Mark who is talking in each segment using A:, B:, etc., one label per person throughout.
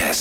A: Ez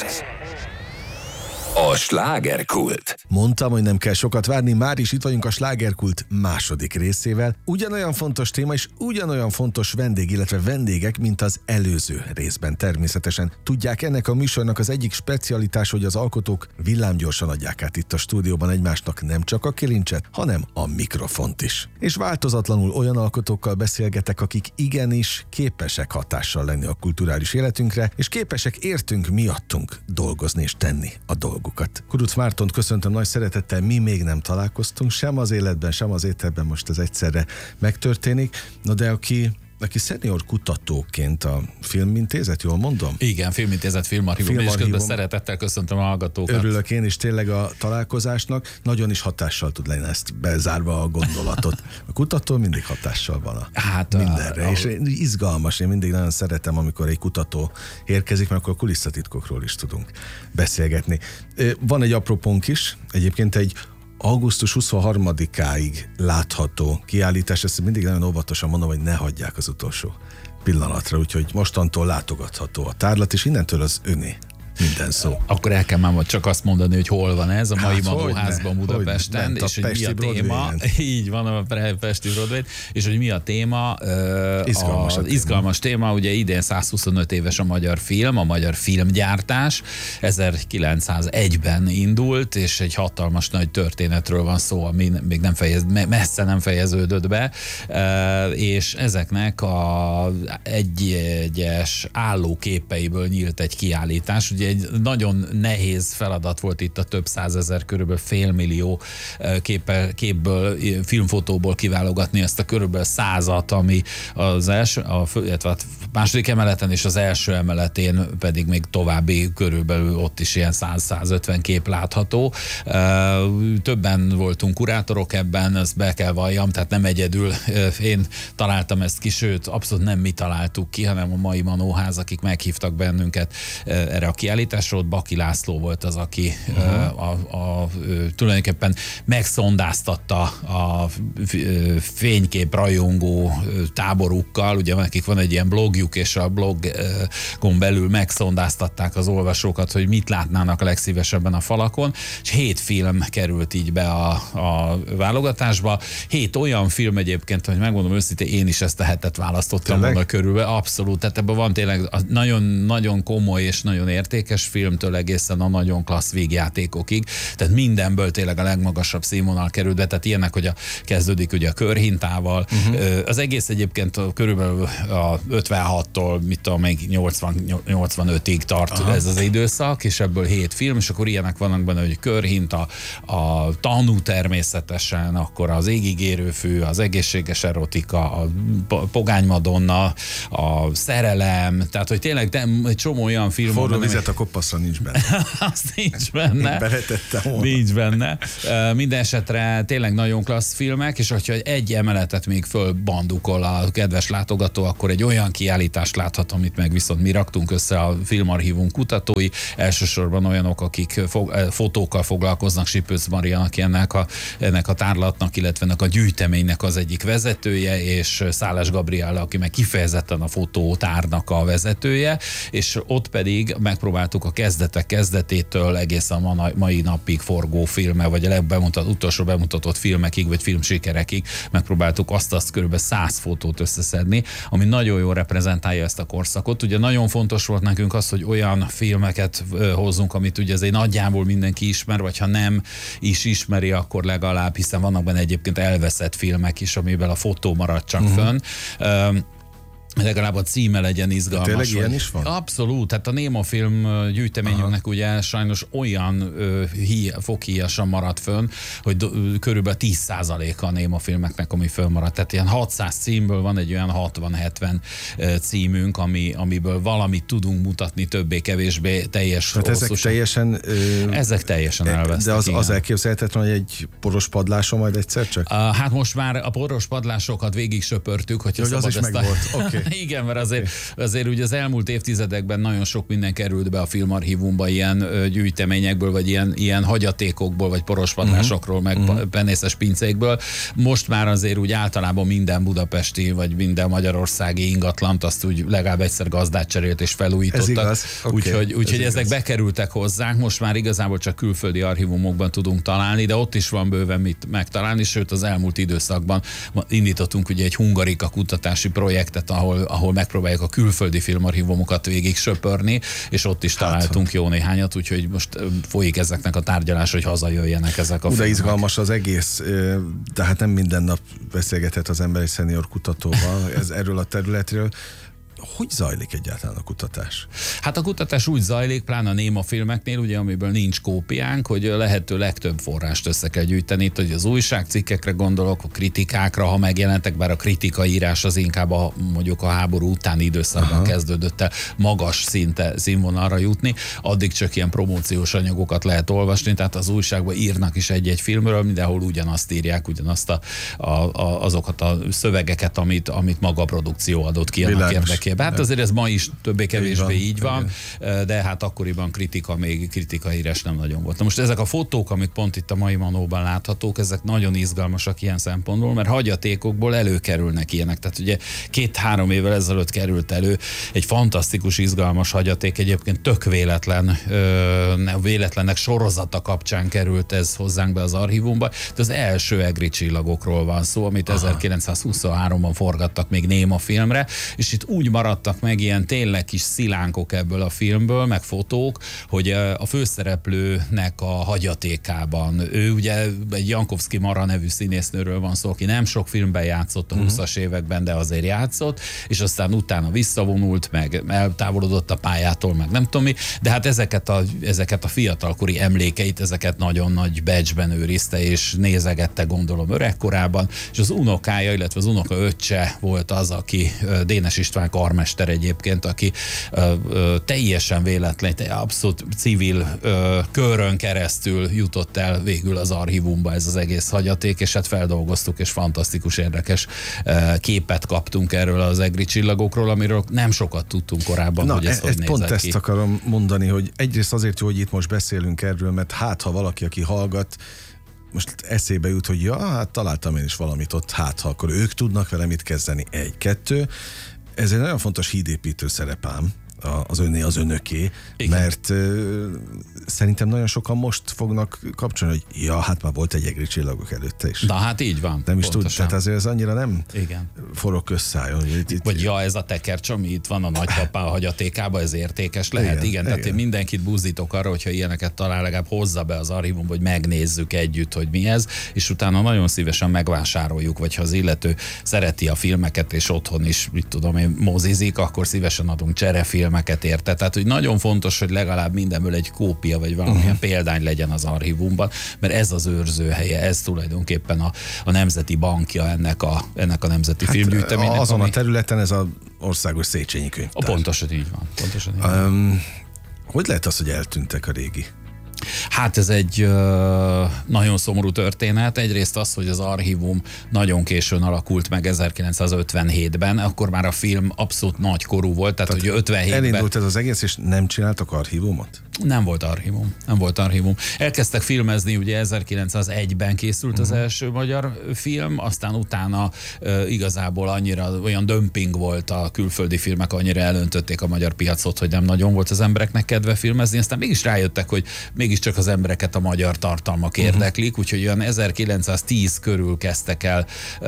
A: a slágerkult.
B: Mondtam, hogy nem kell sokat várni, már is itt vagyunk a slágerkult második részével. Ugyanolyan fontos téma és ugyanolyan fontos vendég, illetve vendégek, mint az előző részben természetesen. Tudják, ennek a műsornak az egyik specialitás, hogy az alkotók villámgyorsan adják át itt a stúdióban egymásnak nem csak a kilincset, hanem a mikrofont is. És változatlanul olyan alkotókkal beszélgetek, akik igenis képesek hatással lenni a kulturális életünkre, és képesek értünk miattunk dolgozni és tenni a dolgokat. Kuruc Mártont köszöntöm nagy szeretettel, mi még nem találkoztunk, sem az életben, sem az éterben, most ez egyszerre megtörténik. No de aki szenior kutatóként a Filmintézet, jól mondom?
C: Igen, Filmintézet, Filmarchívum, és közben szeretettel köszöntöm a hallgatókat.
B: Örülök én is tényleg a találkozásnak, nagyon is hatással tud lenni, ezt bezárva a gondolatot. A kutató mindig hatással van mindenre, és izgalmas, én mindig nagyon szeretem, amikor egy kutató érkezik, mert akkor a kulisszatitkokról is tudunk beszélgetni. Van egy apropónk is, egyébként egy augusztus 23-áig látható kiállítás, ezt mindig nagyon óvatosan mondom, hogy ne hagyják az utolsó pillanatra, úgyhogy mostantól látogatható a tárlat, és innentől az öné minden szó.
C: Akkor el kell már csak azt mondani, hogy hol van ez, a mai Manóházban Budapesten, és hogy mi a téma. Így van, a Pesti Broadway, és hogy mi a téma. Izgalmas téma, ugye idén 125 éves a magyar film, a magyar filmgyártás. 1901-ben indult, és egy hatalmas nagy történetről van szó, ami még messze nem fejeződött be, és ezeknek egyes állóképeiből nyílt egy kiállítás. Ugye egy nagyon nehéz feladat volt itt a több százezer, körülbelül félmillió képből, filmfotóból kiválogatni ezt a körülbelül 100-at, ami az első, a második emeleten és az első emeletén pedig még további körülbelül ott is ilyen 100-150 kép látható. Többen voltunk kurátorok ebben, ezt be kell valljam, tehát nem egyedül én találtam ezt ki, sőt, abszolút nem mi találtuk ki, hanem a mai Manóház, akik meghívtak bennünket erre a kiállításról. Baki László volt az, aki tulajdonképpen megszondáztatta a fénykép rajongó táborukkal, ugye nekik van egy ilyen blogjuk, és a blogon belül megszondáztatták az olvasókat, hogy mit látnának a legszívesebben a falakon, és 7 film került így be a válogatásba. 7 olyan film egyébként, hogy megmondom őszintén, én is ezt a hetet választottam volna körülbelül. Abszolút, tehát ebben van tényleg nagyon komoly és nagyon értékes filmtől egészen a nagyon klassz vígjátékokig, tehát mindenből tényleg a legmagasabb színvonal került be, tehát ilyenek, hogy kezdődik ugye a körhintával. Az egész egyébként körülbelül a 56-tól, mit tudom, még 85-ig tart ez az időszak, és ebből 7 film, és akkor ilyenek vannak benne, hogy körhinta, a tanú természetesen, akkor az égigérő fű, az egészséges erotika, a pogány madonna, a szerelem, tehát hogy tényleg egy csomó olyan film.
B: Forró vizet a koppaszra nincs benne.
C: Azt nincs benne.
B: Beletettem volna.
C: Nincs benne. Minden esetre tényleg nagyon klassz filmek, és hogyha egy emeletet még fölbandukol a kedves látogató, akkor egy olyan kiállítást láthat, amit meg viszont mi raktunk össze a Filmarchívum kutatói, elsősorban olyanok, akik fotókkal foglalkoznak, Sipőc Marian, aki ennek a tárlatnak, illetve ennek a gyűjteménynek az egyik vezetője, és Szálás Gabriella, aki meg kifejezetten a fotótárnak a vezetője, és ott pedig megpróbáltuk a kezdetétől egészen a mai napig forgó filme, vagy a utolsó bemutatott filmekig, vagy filmsikerekig megpróbáltuk azt körülbelül 100 fotót összeszedni, ami nagyon jól reprezentálja ezt a korszakot. Ugye nagyon fontos volt nekünk az, hogy olyan filmeket hozzunk, amit ugye azért nagyjából mindenki ismer, vagy ha nem is ismeri, akkor legalább, hiszen vannak benne egyébként elveszett filmek is, amiben a fotó marad csak fönn. Legalább a címe legyen izgalmas.
B: De tényleg ilyen is van?
C: Abszolút, tehát a Néma film gyűjteményünknek ugye sajnos olyan foghíjasan maradt fönn, hogy körülbelül 10%-a a Néma filmeknek, ami fönnmaradt. Tehát ilyen 600 címből van egy olyan 60-70 címünk, amiből valamit tudunk mutatni többé-kevésbé teljes.
B: Tehát
C: ezek teljesen elvesztek.
B: De az elképzelhetetlen, hogy egy poros padláson majd egyszer csak?
C: Hát most már a poros padlásokat végig söpörtük, hogy
B: az is megvolt. Okay.
C: Igen, mert azért ugye az elmúlt évtizedekben nagyon sok minden került be a filmarchívumba ilyen gyűjteményekből, vagy ilyen hagyatékokból, vagy porospatásokról, meg penészes pincékből. Most már azért úgy általában minden budapesti, vagy minden magyarországi ingatlant azt úgy legalább egyszer gazdát cserélt és felújítottak. Úgyhogy ezek bekerültek hozzánk, most már igazából csak külföldi archívumokban tudunk találni, de ott is van bőven mit megtalálni, sőt az elmúlt időszakban indítottunk ugye egy hungarika kutatási projektet, ahol megpróbáljuk a külföldi filmarchívumokat végig söpörni, és ott is találtunk jó néhányat, úgyhogy most folyik ezeknek a tárgyalás, hogy hazajöjjenek ezek a filmek.
B: De izgalmas az egész, de hát nem minden nap beszélgetett az ember egy szenior kutatóval erről a területről. Hogy zajlik egyáltalán a kutatás?
C: Hát a kutatás úgy zajlik, pláne a néma filmeknél, ugye, amiből nincs kópiánk, hogy lehető legtöbb forrást össze kell gyűjteni. Itt, hogy az újságcikkekre gondolok, a kritikákra, ha megjelentek, bár a kritikaírás az inkább mondjuk a háború utáni időszakban kezdődött el magas színvonalra jutni, addig csak ilyen promóciós anyagokat lehet olvasni, tehát az újságban írnak is egy-egy filmről, mindenhol ugyanazt írják, ugyanazt azokat a szövegeket, amit maga a produkció adott ki annak érdekében. Hát azért ez ma is többé-kevésbé így van, de hát akkoriban kritikaírás nem nagyon volt. Na most ezek a fotók, amik pont itt a mai Manóban láthatók, ezek nagyon izgalmasak ilyen szempontból, mert hagyatékokból előkerülnek ilyenek. Tehát ugye 2-3 évvel ezelőtt került elő egy fantasztikus, izgalmas hagyaték, egyébként tök véletlennek sorozata kapcsán került ez hozzánk be az archívumba. De az első egri csillagokról van szó, amit 1923-ban forgattak még néma filmre, és itt úgy maradtak meg ilyen tényleg kis szilánkok ebből a filmből, meg fotók, hogy a főszereplőnek a hagyatékában, ő ugye egy Jankovszky Mara nevű színésznőről van szó, aki nem sok filmben játszott a 20-as években, de azért játszott, és aztán utána visszavonult, meg eltávolodott a pályától, meg nem tudom mi, de hát ezeket a fiatalkori emlékeit, ezeket nagyon nagy badge-ben őrizte, és nézegette, gondolom, öregkorában, és az unokája, illetve az unoka öccse volt az, aki Dénes István karmester egyébként, aki teljesen véletlen, abszolút civil körön keresztül jutott el végül az archívumba ez az egész hagyaték, és hát feldolgoztuk, és fantasztikus, érdekes képet kaptunk erről az egri csillagokról, amiről nem sokat tudtunk korábban, hogy ez hogy nézett
B: pont
C: ki.
B: Ezt akarom mondani, hogy egyrészt azért jó, hogy itt most beszélünk erről, mert hát ha valaki, aki hallgat, most eszébe jut, hogy ja, hát találtam én is valamit ott, hát ha akkor ők tudnak vele mit kezdeni. 1-2. Ez egy nagyon fontos hídépítő szerepám, az önöké, igen. Mert szerintem nagyon sokan most fognak kapcsolni, hogy ja, hát már volt egy egri csillagok előtte is.
C: Na hát így van.
B: Nem is tud, tehát azért ez annyira nem forog összeálljon.
C: Vagy ja, ez a tekercs, ami itt van a nagypapá a hagyatékában, ez értékes lehet. Igen, tehát én mindenkit buzdítok arra, hogyha ilyeneket talál, legalább hozza be az archívumba, hogy megnézzük együtt, hogy mi ez, és utána nagyon szívesen megvásároljuk, vagy ha az illető szereti a filmeket, és otthon is, mit tudom én, mozizik, akkor szívesen adunk cserefilmeket érte. Tehát, hogy nagyon fontos, hogy legalább mindenből egy kópia, vagy valamilyen példány legyen az archívumban, mert ez az őrzőhelye, ez tulajdonképpen a nemzeti bankja ennek a nemzeti filmgyűjteménynek.
B: Azon a területen ez az országos Széchenyi könyvtár.
C: Pontosan így van.
B: Hogy lehet az, hogy eltűntek a régi?
C: Hát ez egy nagyon szomorú történet. Egyrészt az, hogy az archívum nagyon későn alakult meg 1957-ben, akkor már a film abszolút nagykorú volt, tehát hogy 57-ben...
B: Elindult ez az egész, és nem csináltak archívumot?
C: Nem volt archívum. Elkezdtek filmezni, ugye 1901-ben készült az első magyar film, aztán utána igazából annyira olyan dömping volt a külföldi filmek, annyira elöntötték a magyar piacot, hogy nem nagyon volt az embereknek kedve filmezni, aztán mégis rájöttek, hogy mégiscsak az embereket a magyar tartalmak érdeklik, úgyhogy olyan 1910 körül kezdtek el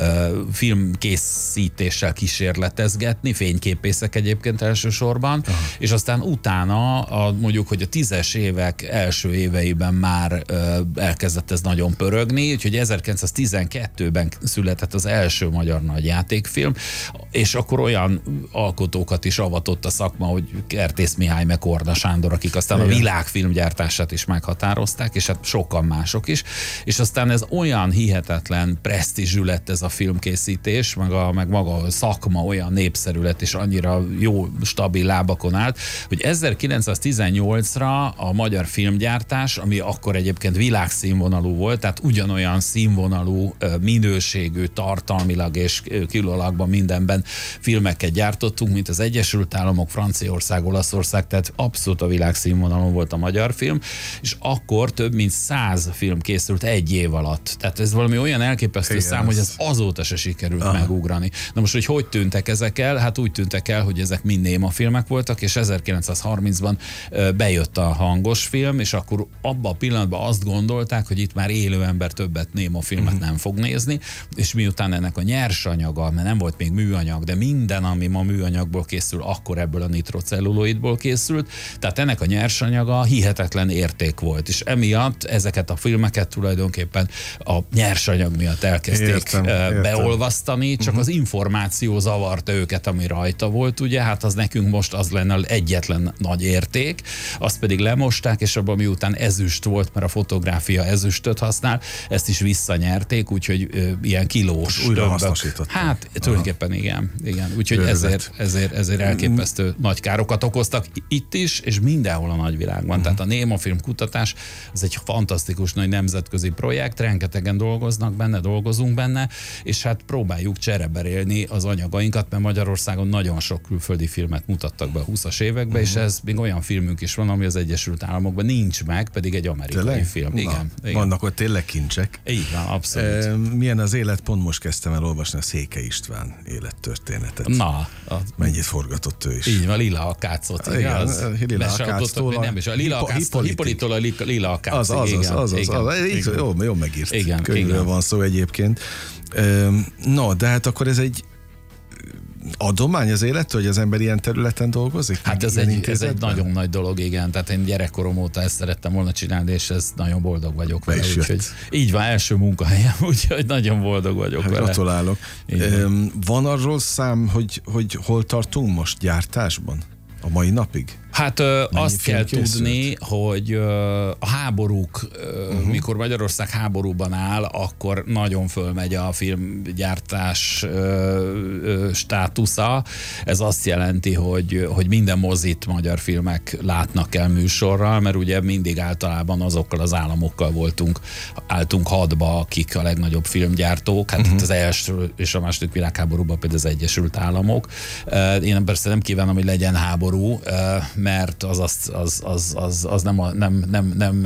C: filmkészítéssel kísérletezgetni, fényképészek egyébként elsősorban, és aztán utána mondjuk, hogy a 10-es évek első éveiben már elkezdett ez nagyon pörögni, úgyhogy 1912-ben született az első magyar nagyjátékfilm, és akkor olyan alkotókat is avatott a szakma, hogy Kertész Mihály meg Korda Sándor, akik aztán a világfilmgyártását is meghatározták, és hát sokan mások is, és aztán ez olyan hihetetlen presztízsű lett ez a filmkészítés, meg maga a szakma olyan népszerű lett, és annyira jó, stabil lábakon állt, hogy 1918-ra számomra a magyar filmgyártás, ami akkor egyébként világszínvonalú volt, tehát ugyanolyan színvonalú, minőségű, tartalmilag és kilólag mindenben filmeket gyártottunk, mint az Egyesült Államok, Franciaország, Olaszország, tehát abszolút a világszínvonalon volt a magyar film, és akkor több mint 100 film készült egy év alatt. Tehát ez valami olyan elképesztő szám, hogy ez azóta se sikerült megugrani. Na most, hogy tűntek ezek el? Hát úgy tűntek el, hogy ezek mind néma filmek voltak, és 1930-ban bejött a hangos film, és akkor abban a pillanatban azt gondolták, hogy itt már élő ember többet néma filmet nem fog nézni, és miután ennek a nyersanyaga, mert nem volt még műanyag, de minden, ami ma műanyagból készül, akkor ebből a nitrocelluloidból készült, tehát ennek a nyersanyaga hihetetlen érték volt, és emiatt ezeket a filmeket tulajdonképpen a nyersanyag miatt elkezdték beolvasztani, csak az információ zavarta őket, ami rajta volt, ugye, hát az nekünk most az lenne egyetlen nagy érték, azt pedig lemosták, és abban miután ezüst volt, mert a fotográfia ezüstöt használ, ezt is visszanyerték, úgyhogy ilyen kilós.
B: Újra hasznosították.
C: Hát tulajdonképpen igen. Úgyhogy ezért elképesztő nagy károkat okoztak itt is, és mindenhol a nagyvilágban. Tehát a némafilm kutatás, ez egy fantasztikus nagy nemzetközi projekt, rengetegen dolgozunk benne, és hát próbáljuk csereberélni az anyagainkat, mert Magyarországon nagyon sok külföldi filmet mutattak be a 20-as években, és ez még olyan filmünk is van, ami az Egyesült Államokban nincs meg, pedig egy amerikai film. Igen.
B: Vannak ott tényleg kincsek.
C: Így van, abszolút.
B: Milyen az élet? Pont most kezdtem el olvasni a Székely István élettörténetet. Mennyit forgatott ő is.
C: Így van, Lila Akácot.
B: Igen, Lila Akáctól.
C: Nem is, a Lila Akáctól, Hippolitól a Lila Akác.
B: Az. Jó megírt könyvről van szó egyébként. No, de hát akkor ez egy adomány az élettől, hogy az ember ilyen területen dolgozik?
C: Hát ez egy nagyon nagy dolog, igen. Tehát én gyerekkorom óta ezt szerettem volna csinálni, és ez nagyon boldog vagyok vele. Úgyhogy, így van, első munkahelyem, úgyhogy nagyon boldog vagyok vele.
B: Gratulálok. Van arról szám, hogy hol tartunk most gyártásban? A mai napig?
C: Hát azt kell tudni, hogy a háborúk, mikor Magyarország háborúban áll, akkor nagyon fölmegy a filmgyártás státusza. Ez azt jelenti, hogy minden mozit magyar filmek látnak el műsorral, mert ugye mindig általában azokkal az államokkal álltunk hadba, akik a legnagyobb filmgyártók. Hát itt az első és a második világháborúban például az Egyesült Államok. Én persze nem kívánom, hogy legyen háború, mert az nem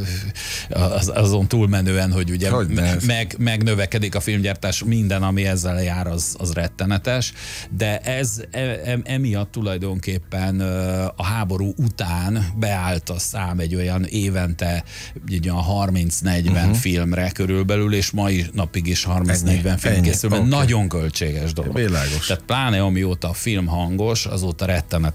C: azon túlmenően, hogy ugye megnövekedik a filmgyártás, minden, ami ezzel jár, az rettenetes, de ez emiatt tulajdonképpen a háború után beállt a szám egy olyan évente egy olyan 30-40 filmre körülbelül, és mai napig is 30-40 film készül, mert nagyon költséges dolog.
B: Világos.
C: Tehát pláne amióta a film hangos, azóta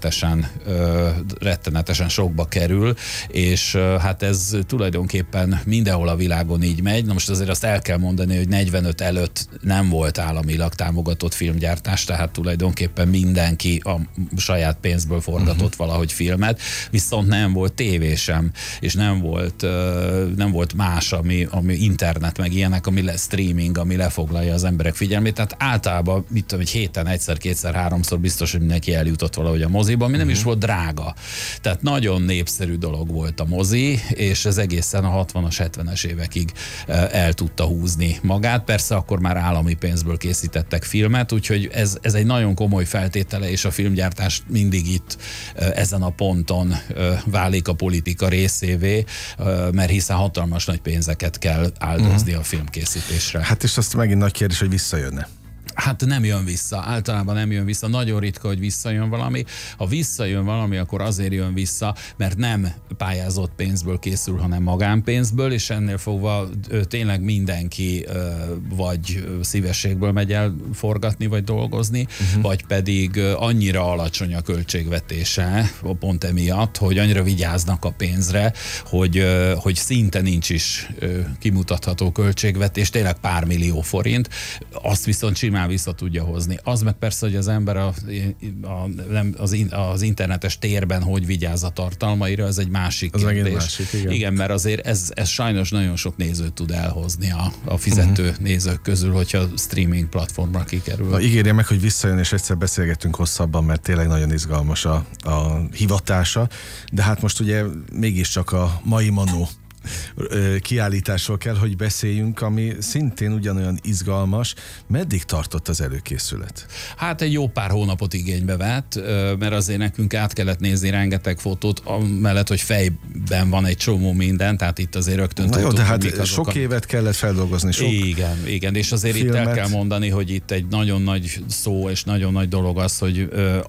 C: rettenetesen sokba kerül, és hát ez tulajdonképpen mindenhol a világon így megy. Na most azért azt el kell mondani, hogy 45 előtt nem volt államilag támogatott filmgyártás, tehát tulajdonképpen mindenki a saját pénzből forgatott valahogy filmet, viszont nem volt tévé sem, és nem volt más, ami internet, meg ilyenek, ami streaming, ami lefoglalja az emberek figyelmét. Tehát általában, mit tudom, egy héten egyszer, kétszer, háromszor biztos, hogy mindenki eljutott valahogy a moziba, ami nem is volt drága. Tehát nagyon népszerű dolog volt a mozi, és ez egészen a 60-as, 70-es évekig el tudta húzni magát. Persze akkor már állami pénzből készítettek filmet, úgyhogy ez egy nagyon komoly feltétele, és a filmgyártás mindig itt ezen a ponton válik a politika részévé, mert hiszen hatalmas nagy pénzeket kell áldozni a filmkészítésre.
B: Hát és azt megint nagy kérdés, hogy visszajönne.
C: Hát nem jön vissza, általában nem jön vissza, nagyon ritka, hogy visszajön valami. Ha visszajön valami, akkor azért jön vissza, mert nem pályázott pénzből készül, hanem magánpénzből, és ennél fogva tényleg mindenki vagy szívességből megy el forgatni, vagy dolgozni, vagy pedig annyira alacsony a költségvetése, pont emiatt, hogy annyira vigyáznak a pénzre, hogy szinte nincs is kimutatható költségvetés, tényleg pár millió forint, azt viszont simán vissza tudja hozni. Az meg persze, hogy az ember az internetes térben hogy vigyáz a tartalmaira, ez egy másik kérdés.
B: Másik,
C: igen, mert azért ez sajnos nagyon sok nézőt tud elhozni a fizető nézők közül, hogyha streaming platformra kikerül.
B: Ígérje meg, hogy visszajön, és egyszer beszélgetünk hosszabban, mert tényleg nagyon izgalmas a hivatása, de hát most ugye mégiscsak a mai Manó kiállításról kell, hogy beszéljünk, ami szintén ugyanolyan izgalmas. Meddig tartott az előkészület?
C: Hát egy jó pár hónapot igénybe vett, mert azért nekünk át kellett nézni rengeteg fotót, amellett, hogy fejben van egy csomó minden, tehát itt azért rögtön
B: tudtuk, de hát sok évet kellett feldolgozni, sok
C: Igen, és azért filmet. Itt el kell mondani, hogy itt egy nagyon nagy szó és nagyon nagy dolog az, hogy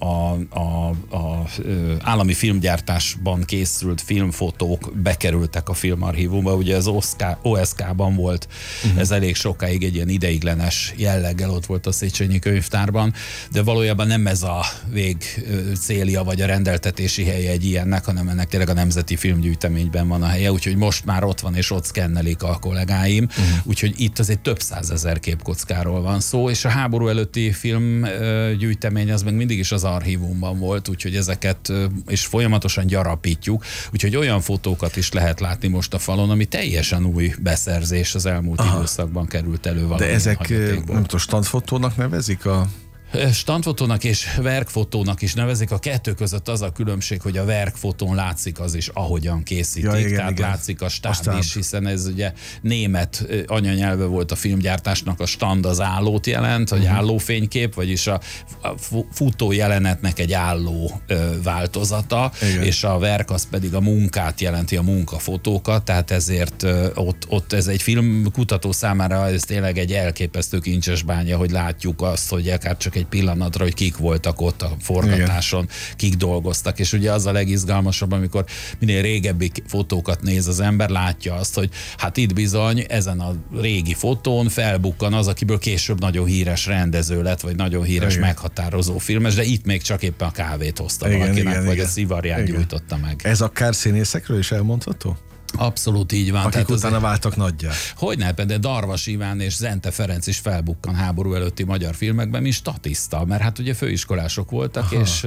C: a állami filmgyártásban készült filmfotók bekerültek a filmarchívumba, ugye az OSK-ban volt, ez elég sokáig egy ilyen ideiglenes jelleggel ott volt a Széchenyi Könyvtárban, de valójában nem ez a vég célja vagy a rendeltetési helye egy ilyennek, hanem ennek tényleg a Nemzeti Filmgyűjteményben van a helye, úgyhogy most már ott van és ott szkennelik a kollégáim, úgyhogy itt azért több százezer képkockáról van szó, és a háború előtti filmgyűjtemény az meg mindig is az archívumban volt, úgyhogy ezeket és folyamatosan gyarapítjuk, úgyhogy olyan fotókat is lehet látni most a falon, ami teljesen új beszerzés az elmúlt időszakban került elő.
B: De ezek, nem tudom, standfotónak nevezik a...
C: Standfotónak és verkfotónak is nevezik. A kettő között az a különbség, hogy a verkfotón látszik az is, ahogyan készítik. Ja, igen, tehát igen. Látszik a stáb is, hiszen ez ugye német anyanyelve volt a filmgyártásnak, a stand az állót jelent, vagy állófénykép, vagyis a futó jelenetnek egy álló változata, igen. És a verk az pedig a munkát jelenti, a munkafotókat, tehát ezért ott ez egy filmkutató számára ez tényleg egy elképesztő kincses bánya, hogy látjuk azt, hogy akár csak egy pillanatra, hogy kik voltak ott a forgatáson, igen. Kik dolgoztak, és ugye az a legizgalmasabb, amikor minél régebbi fotókat néz az ember, látja azt, hogy hát itt bizony ezen a régi fotón felbukkan az, akiből később nagyon híres rendező lett, vagy nagyon híres meghatározó filmes, de itt még csak éppen a kávét hozta valakinek, vagy a szivarját gyújtotta meg.
B: Ez akár színészekről is elmondható?
C: Abszolút így van.
B: Akik utána váltak nagyjá.
C: Hogyne, de Darvas Iván és Zente Ferenc is felbukkan háború előtti magyar filmekben, mint statiszta, mert hát ugye főiskolások voltak,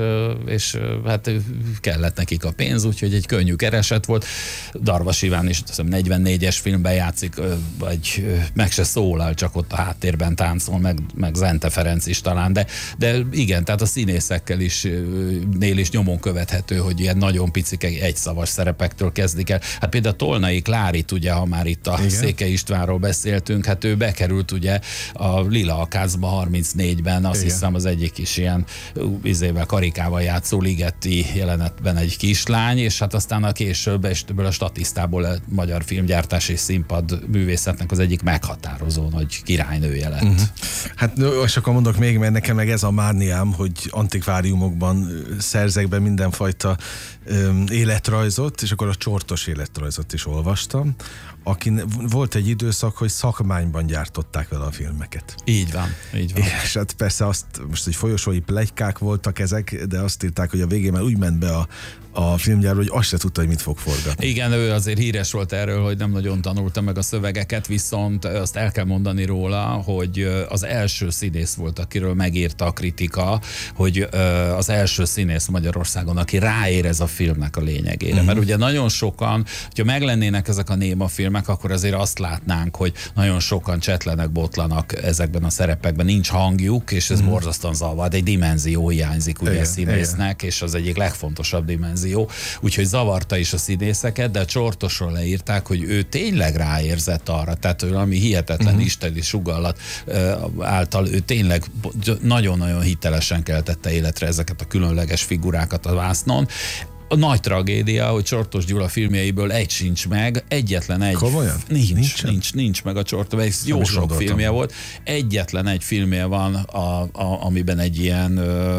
C: és hát kellett nekik a pénz, úgyhogy egy könnyű kereset volt. Darvas Iván is 44-es filmben játszik, vagy meg se szólal, csak ott a háttérben táncol, meg Zente Ferenc is talán, de igen, tehát a színészekkel is nél is nyomon követhető, hogy ilyen nagyon picik egyszavas szerepektől kezdik el. Hát például Tolnai Klárit, ugye, ha már itt a Székely Istvánról beszéltünk, hát ő bekerült ugye a Lila Akácba 34-ben, azt hiszem az egyik is ilyen karikával játszó Ligeti jelenetben egy kislány, és hát aztán a később ebből a statisztából a magyar filmgyártás és színpad művészetnek az egyik meghatározó nagy királynője lett.
B: Hát és akkor mondok még, mert nekem meg ez a mániám, hogy antikváriumokban szerzek be mindenfajta életrajzot, és akkor a Csortos életrajzot is olvastam, akin volt egy időszak, hogy szakmányban gyártották vele a filmeket.
C: Így van.
B: És hát persze most egy folyosói pletykák voltak ezek, de azt írták, hogy a végén már úgy ment be a filmgyárba, hogy azt se tudta, hogy mit fog forgatni.
C: Igen, ő azért híres volt erről, hogy nem nagyon tanulta meg a szövegeket, viszont azt el kell mondani róla, hogy az első színész volt, akiről megírta a kritika, hogy az első színész Magyarországon, aki ráérez a filmnek a lényegére. Mert ugye nagyon sokan, hogyha meglennének ezek a néma filmek, akkor azért azt látnánk, hogy nagyon sokan csetlenek, botlanak ezekben a szerepekben, nincs hangjuk, és ez borzasztóan zavar, egy dimenzió hiányzik ugye a színésznek, és az egyik legfontosabb dimenzió. Úgyhogy zavarta is a színészeket, de a Csortosról leírták, hogy ő tényleg ráérzett arra, tehát ő valami hihetetlen isteni sugallat által ő tényleg nagyon-nagyon hitelesen keltette életre ezeket a különleges figurákat a vásznon. A nagy tragédia, hogy Csortos Gyula filmjeiből egy sincs meg, egyetlen egy.
B: Komolyan?
C: Nincs meg a Csortos, jó sok filmje volt. Egyetlen egy filmje van, amiben egy ilyen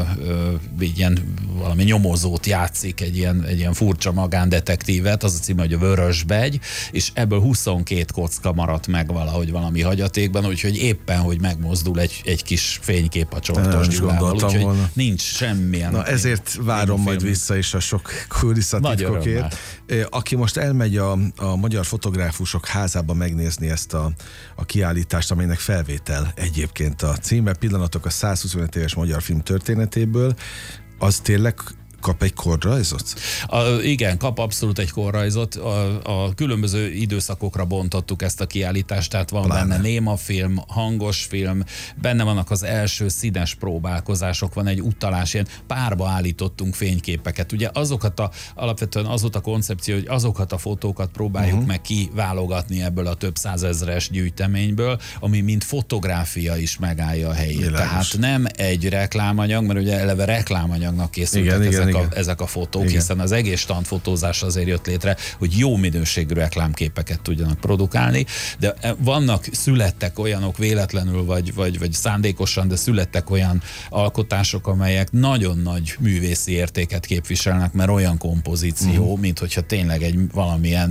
C: valami nyomozót játszik, egy ilyen furcsa magándetektívet, az a címe, hogy a Vörösbegy, és ebből 22 kocka maradt meg valahogy valami hagyatékban, úgyhogy éppen, hogy megmozdul egy kis fénykép a Csortos Gyulával, úgyhogy nincs semmilyen.
B: Na ezért várom majd vissza is a sok kulisszatitkokért. Aki most elmegy a Magyar Fotográfusok Házába megnézni ezt a kiállítást, amelynek felvétel egyébként a címe, Pillanatok a 125 éves magyar film történetéből, az tényleg kap egy korrajzot?
C: Igen, kap abszolút egy korrajzot. A különböző időszakokra bontottuk ezt a kiállítást, tehát van benne néma film, hangos film, benne vannak az első színes próbálkozások, van egy utalás, ilyen párba állítottunk fényképeket. Ugye alapvetően az volt a koncepció, hogy azokat a fotókat próbáljuk meg kiválogatni ebből a több százezres gyűjteményből, ami mint fotográfia is megállja a helyét.
B: Világos.
C: Tehát nem egy reklámanyag, mert ugye eleve reklámanyagnak készültek ezek a fotók, igen. Hiszen az egész standfotózás azért jött létre, hogy jó minőségű reklámképeket tudjanak produkálni, de születtek olyanok véletlenül, vagy szándékosan, de születtek olyan alkotások, amelyek nagyon nagy művészi értéket képviselnek, mert olyan kompozíció, mint hogyha tényleg valamilyen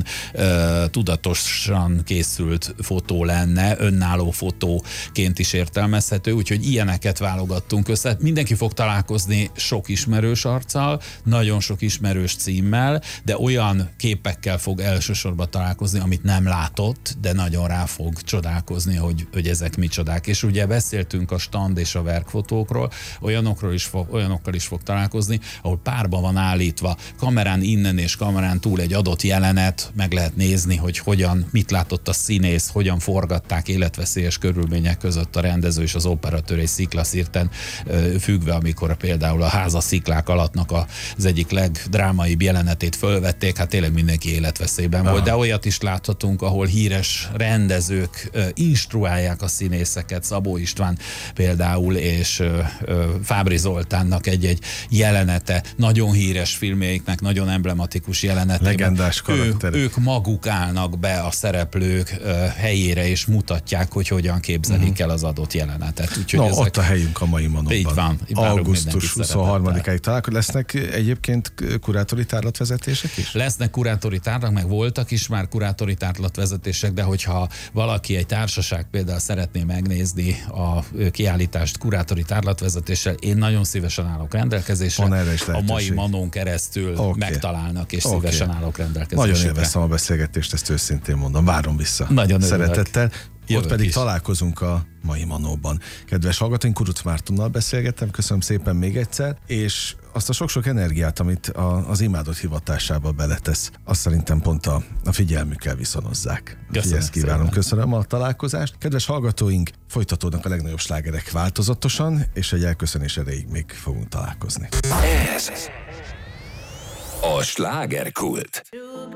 C: tudatosan készült fotó lenne, önálló fotóként is értelmezhető, úgyhogy ilyeneket válogattunk össze. Mindenki fog találkozni sok ismerős arccal, nagyon sok ismerős címmel, de olyan képekkel fog elsősorban találkozni, amit nem látott, de nagyon rá fog csodálkozni, hogy ezek micsodák. És ugye beszéltünk a stand és a verkfotókról, olyanokkal is fog találkozni, ahol párba van állítva, kamerán innen és kamerán túl egy adott jelenet, meg lehet nézni, hogy mit látott a színész, hogyan forgatták életveszélyes körülmények között a rendező és az operatőr egy sziklaszirten függve, amikor például a házasziklák alattnak az egyik legdrámaibb jelenetét fölvették, hát tényleg mindenki életveszélyben volt, de olyat is láthatunk, ahol híres rendezők instruálják a színészeket, Szabó István például, és Fábri Zoltánnak egy jelenete, nagyon híres filmjeiknek, nagyon emblematikus jelenetében.
B: Legendás karakterek.
C: Ők maguk állnak be a szereplők helyére, és mutatják, hogy hogyan képzelik el az adott jelenetet. Úgyhogy
B: ott a helyünk a mai Manóban.
C: Így van.
B: Augusztus 23-áig találkozunk. Lesznek egyébként kurátori tárlatvezetések is?
C: Lesznek kurátori tárlat, meg voltak is már kurátori tárlatvezetések, de hogyha valaki, egy társaság például szeretné megnézni a kiállítást kurátori tárlatvezetéssel, én nagyon szívesen állok rendelkezésre.
B: A
C: mai Manón keresztül megtalálnak, és szívesen állok rendelkezésre.
B: Nagyon élveztem a beszélgetést, ezt őszintén mondom. Várom vissza.
C: Nagyon
B: szeretettel.
C: Jövök
B: Ott pedig
C: is.
B: Találkozunk a mai Manóban. Kedves hallgatóink, Kuruc Mártonnal beszélgettem, köszönöm szépen még egyszer, és azt a sok-sok energiát, amit az imádott hivatásába beletesz, azt szerintem pont a figyelmükkel viszonozzák. Ezt kívánom, szépen. Köszönöm a találkozást. Kedves hallgatóink, folytatódnak a legnagyobb slágerek változatosan, és egy elköszönés erejéig még fogunk találkozni.
A: Ez a slágerkult.